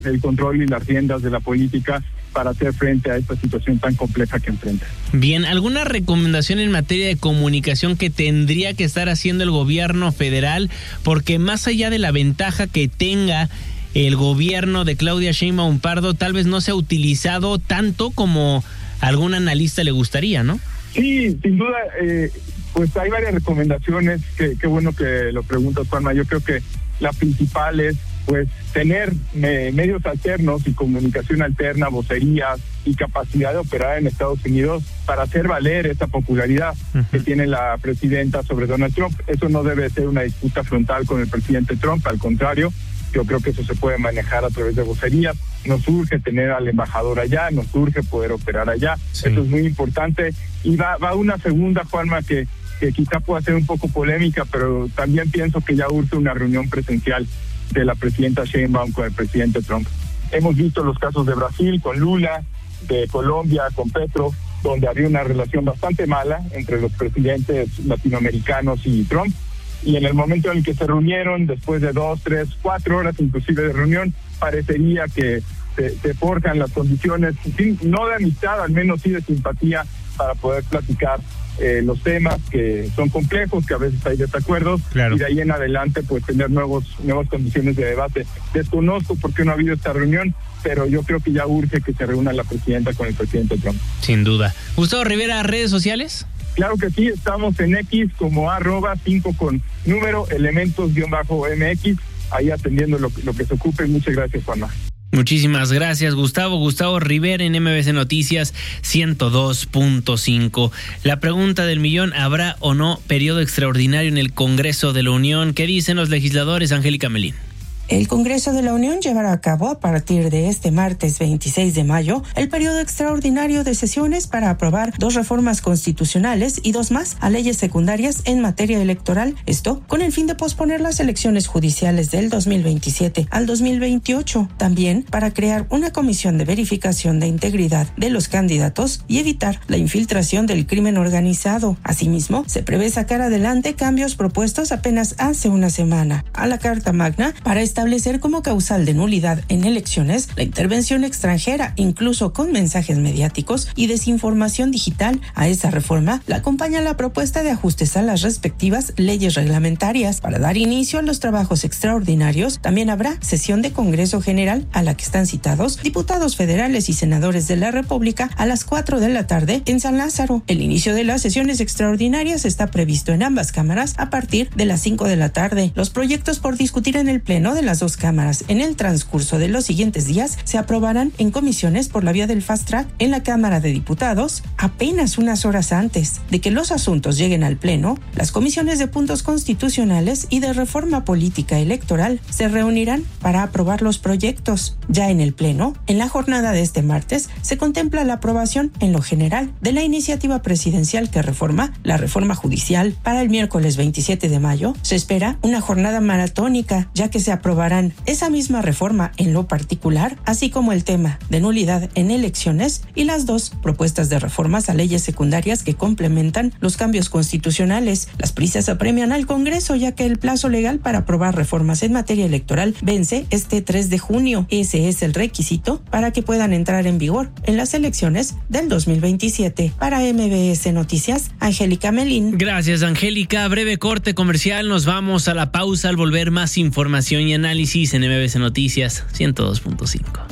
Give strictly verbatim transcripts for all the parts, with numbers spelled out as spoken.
el control y las riendas de la política para hacer frente a esta situación tan compleja que enfrenta. Bien, ¿alguna recomendación en materia de comunicación que tendría que estar haciendo el gobierno federal? Porque más allá de la ventaja que tenga el gobierno de Claudia Sheinbaum Pardo, tal vez no se ha utilizado tanto como a algún analista le gustaría, ¿no? Sí, sin duda, eh, pues hay varias recomendaciones, que, qué bueno que lo preguntas, Juanma. Yo creo que la principal es pues tener me, medios alternos y comunicación alterna, vocerías y capacidad de operar en Estados Unidos para hacer valer esa popularidad uh-huh. que tiene la presidenta sobre Donald Trump. Eso no debe ser una disputa frontal con el presidente Trump, al contrario, yo creo que eso se puede manejar a través de vocerías. Nos urge tener al embajador allá, nos urge poder operar allá, sí. Eso es muy importante. Y va, va una segunda, Juanma, que, que quizá pueda ser un poco polémica, pero también pienso que ya urge una reunión presencial de la presidenta Sheinbaum con el presidente Trump. Hemos visto los casos de Brasil con Lula, de Colombia con Petro, donde había una relación bastante mala entre los presidentes latinoamericanos y Trump, y en el momento en el que se reunieron, después de dos, tres, cuatro horas inclusive de reunión, parecería que se, se forjan las condiciones, sí, no de amistad, al menos sí de simpatía, para poder platicar Eh, los temas que son complejos, que a veces hay desacuerdos, claro. Y de ahí en adelante pues tener nuevos nuevas condiciones de debate. Desconozco por qué no ha habido esta reunión, pero yo creo que ya urge que se reúna la presidenta con el presidente Trump. Sin duda. Gustavo Rivera, ¿redes sociales? Claro que sí, estamos en X como arroba cinco con número elementos guión bajo M X, ahí atendiendo lo, lo que se ocupe. Muchas gracias, Juanma. Muchísimas gracias, Gustavo. Gustavo Rivera en M B C Noticias ciento dos punto cinco. La pregunta del millón: ¿habrá o no periodo extraordinario en el Congreso de la Unión? ¿Qué dicen los legisladores? Angélica Melín. El Congreso de la Unión llevará a cabo a partir de este martes veintiséis de mayo el periodo extraordinario de sesiones para aprobar dos reformas constitucionales y dos más a leyes secundarias en materia electoral. Esto con el fin de posponer las elecciones judiciales del dos mil veintisiete al dos mil veintiocho. También para crear una comisión de verificación de integridad de los candidatos y evitar la infiltración del crimen organizado. Asimismo, se prevé sacar adelante cambios propuestos apenas hace una semana a la Carta Magna para establecer establecer como causal de nulidad en elecciones la intervención extranjera, incluso con mensajes mediáticos y desinformación digital. A esa reforma la acompaña la propuesta de ajustes a las respectivas leyes reglamentarias. Para dar inicio a los trabajos extraordinarios, también habrá sesión de Congreso General a la que están citados diputados federales y senadores de la República a las cuatro de la tarde en San Lázaro. El inicio de las sesiones extraordinarias está previsto en ambas cámaras a partir de las cinco de la tarde. Los proyectos por discutir en el Pleno de las dos cámaras en el transcurso de los siguientes días se aprobarán en comisiones por la vía del fast track en la Cámara de Diputados. Apenas unas horas antes de que los asuntos lleguen al Pleno, las comisiones de puntos constitucionales y de reforma política electoral se reunirán para aprobar los proyectos. Ya en el Pleno, en la jornada de este martes, se contempla la aprobación en lo general de la iniciativa presidencial que reforma la reforma judicial. Para el miércoles veintisiete de mayo se espera una jornada maratónica, ya que se aprobarán esa misma reforma en lo particular, así como el tema de nulidad en elecciones y las dos propuestas de reformas a leyes secundarias que complementan los cambios constitucionales. Las prisas apremian al Congreso, ya que el plazo legal para aprobar reformas en materia electoral vence este tres de junio. Ese es el requisito para que puedan entrar en vigor en las elecciones del dos mil veintisiete. Para M B S Noticias, Angélica Melín. Gracias, Angélica. Breve corte comercial, nos vamos a la pausa. Al volver, más información y análisis en M B C Noticias ciento dos punto cinco.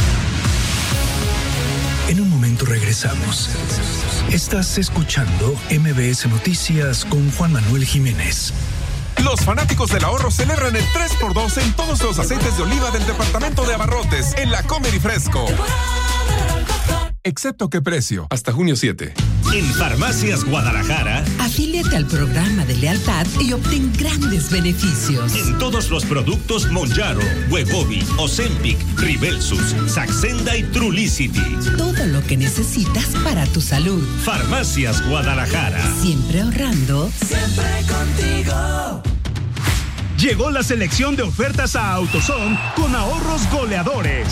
En un momento regresamos. Estás escuchando M B S Noticias con Juan Manuel Jiménez. Los fanáticos del ahorro celebran el tres por dos en todos los aceites de oliva del departamento de abarrotes en la Comer y Fresco. Excepto qué precio, hasta junio siete. En Farmacias Guadalajara, afíliate al programa de lealtad y obtén grandes beneficios. En todos los productos Monjaro, Wegovy, Ozempic, Ribelsus, Saxenda y Trulicity. Todo lo que necesitas para tu salud. Farmacias Guadalajara. Siempre ahorrando. Siempre contigo. Llegó la selección de ofertas a AutoZone con ahorros goleadores.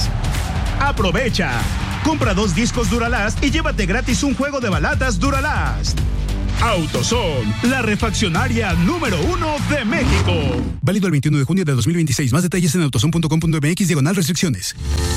Aprovecha. Compra dos discos Duralast y llévate gratis un juego de balatas Duralast. AutoZone, la refaccionaria número uno de México. Válido el veintiuno de junio de dos mil veintiséis. Más detalles en autozone punto com punto m x diagonal restricciones.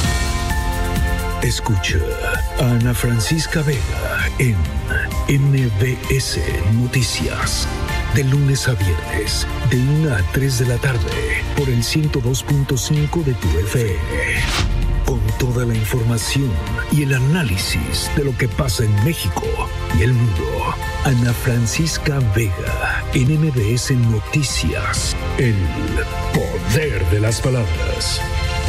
Escucha a Ana Francisca Vega en M B S Noticias. De lunes a viernes, de una a tres de la tarde, por el ciento dos punto cinco de tu F M. Con toda la información y el análisis de lo que pasa en México y el mundo. Ana Francisca Vega en M B S Noticias. El poder de las palabras.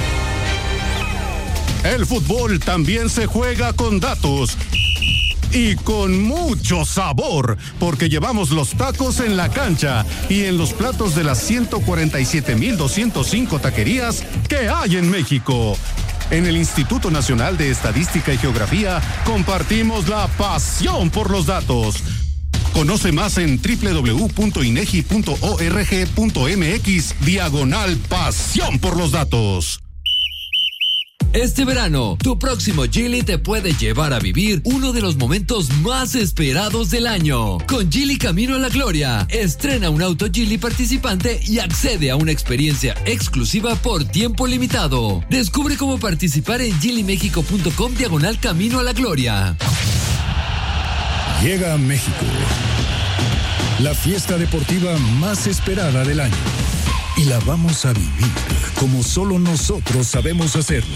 El fútbol también se juega con datos. Y con mucho sabor, porque llevamos los tacos en la cancha y en los platos de las ciento cuarenta y siete mil doscientos cinco taquerías que hay en México. En el Instituto Nacional de Estadística y Geografía compartimos la pasión por los datos. Conoce más en doble u doble u doble u punto inegi punto org punto m x diagonal pasión por los datos. Este verano, tu próximo Geely te puede llevar a vivir uno de los momentos más esperados del año. Con Geely Camino a la Gloria, estrena un auto Geely participante y accede a una experiencia exclusiva por tiempo limitado. Descubre cómo participar en geely mexico punto com diagonal Camino a la Gloria. Llega a México la fiesta deportiva más esperada del año. Y la vamos a vivir como solo nosotros sabemos hacerlo.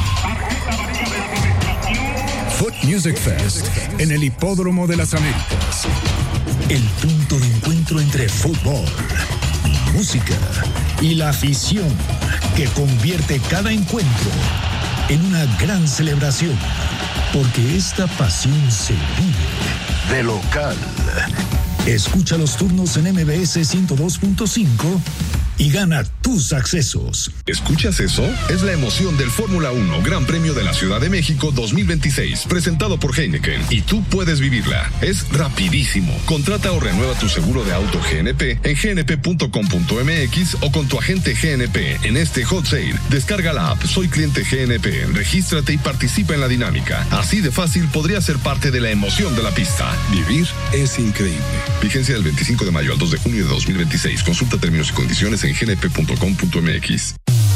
Foot Music Fest en el Hipódromo de las Américas. El punto de encuentro entre fútbol, música y la afición que convierte cada encuentro en una gran celebración. Porque esta pasión se vive de local. Escucha los turnos en M B S ciento dos punto cinco y gana tus accesos. ¿Escuchas eso? Es la emoción del Fórmula uno Gran Premio de la Ciudad de México dos mil veintiséis, presentado por Heineken, y tú puedes vivirla. Es rapidísimo. Contrata o renueva tu seguro de auto G N P en g n p punto com punto m x o con tu agente G N P en este hot sale. Descarga la app Soy Cliente G N P, regístrate y participa en la dinámica. Así de fácil podrías ser parte de la emoción de la pista. Vivir es increíble. Vigencia del veinticinco de mayo al dos de junio de dos mil veintiséis. Consulta términos y condiciones en g n p punto com punto m x.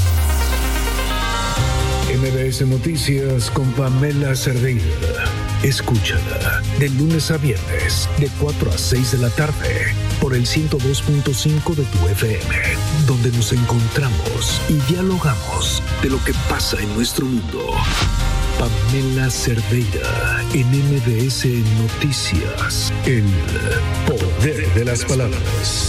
M B S Noticias con Pamela Cerdeira. Escúchala de lunes a viernes de cuatro a seis de la tarde por el ciento dos punto cinco de tu F M, donde nos encontramos y dialogamos de lo que pasa en nuestro mundo. Pamela Cerdeira en M B S Noticias. El poder de las palabras.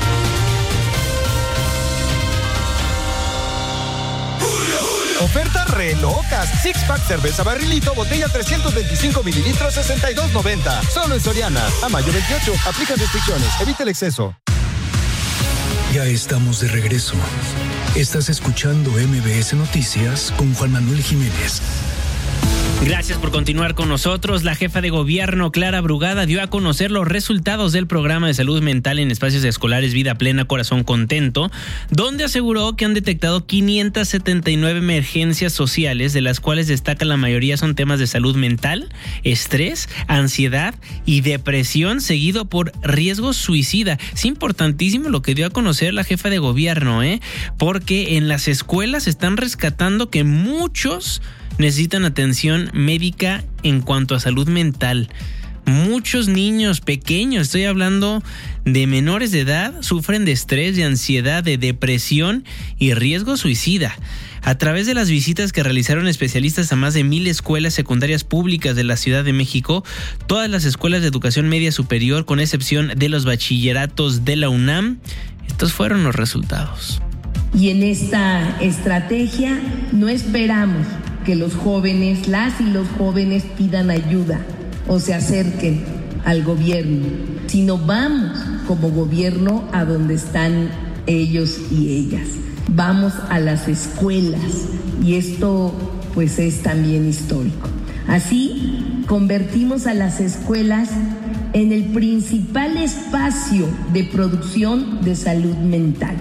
Ofertas re locas. Six Pack cerveza barrilito, botella trescientos veinticinco mililitros, sesenta y dos noventa. Solo en Soriana. A mayo veintiocho. Aplica restricciones. Evita el exceso. Ya estamos de regreso. Estás escuchando M B S Noticias con Juan Manuel Jiménez. Gracias por continuar con nosotros. La jefa de gobierno, Clara Brugada, dio a conocer los resultados del programa de salud mental en espacios escolares Vida Plena, Corazón Contento, donde aseguró que han detectado quinientas setenta y nueve emergencias sociales, de las cuales destaca la mayoría son temas de salud mental, estrés, ansiedad y depresión, seguido por riesgo suicida. Es importantísimo lo que dio a conocer la jefa de gobierno, ¿eh? Porque en las escuelas están rescatando que muchos necesitan atención médica en cuanto a salud mental. Muchos niños pequeños, estoy hablando de menores de edad, sufren de estrés, de ansiedad, de depresión y riesgo suicida. A través de las visitas que realizaron especialistas a más de mil escuelas secundarias públicas de la Ciudad de México, todas las escuelas de educación media superior, con excepción de los bachilleratos de la UNAM, estos fueron los resultados. Y en esta estrategia no esperamos que los jóvenes, las y los jóvenes pidan ayuda o se acerquen al gobierno, sino vamos como gobierno a donde están ellos y ellas. Vamos a las escuelas y esto pues es también histórico. Así convertimos a las escuelas en el principal espacio de producción de salud mental.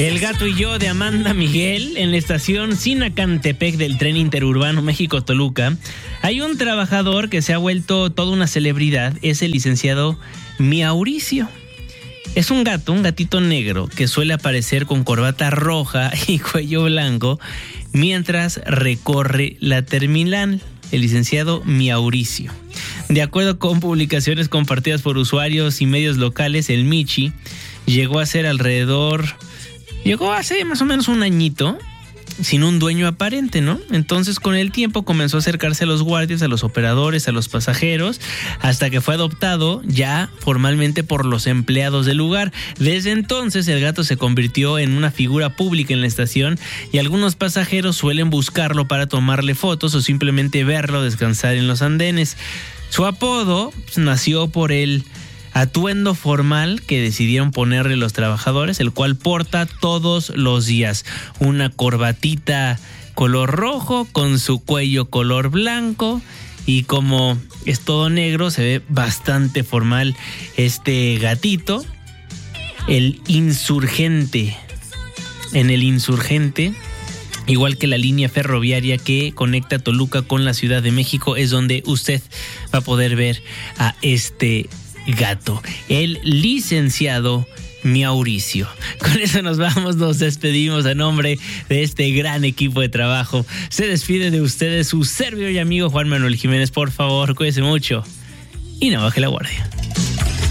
El gato y yo de Amanda Miguel en la estación Sinacantepec del tren interurbano México-Toluca. Hay un trabajador que se ha vuelto toda una celebridad, es el licenciado Mauricio. Es un gato, un gatito negro que suele aparecer con corbata roja y cuello blanco mientras recorre la terminal. El licenciado Mauricio. De acuerdo con publicaciones compartidas por usuarios y medios locales, el Michi llegó a ser alrededor... Llegó hace más o menos un añito sin un dueño aparente, ¿no? Entonces con el tiempo comenzó a acercarse a los guardias, a los operadores, a los pasajeros, hasta que fue adoptado ya formalmente por los empleados del lugar. Desde entonces el gato se convirtió en una figura pública en la estación y algunos pasajeros suelen buscarlo para tomarle fotos o simplemente verlo descansar en los andenes. Su apodo pues, nació por el atuendo formal que decidieron ponerle los trabajadores, el cual porta todos los días una corbatita color rojo con su cuello color blanco, y como es todo negro se ve bastante formal este gatito. El Insurgente, en el Insurgente, igual que la línea ferroviaria que conecta Toluca con la Ciudad de México, es donde usted va a poder ver a este gato, el licenciado Mauricio. Con eso nos vamos, nos despedimos a nombre de este gran equipo de trabajo. Se despide de ustedes su servidor y amigo Juan Manuel Jiménez. Por favor, cuídese mucho y no baje la guardia.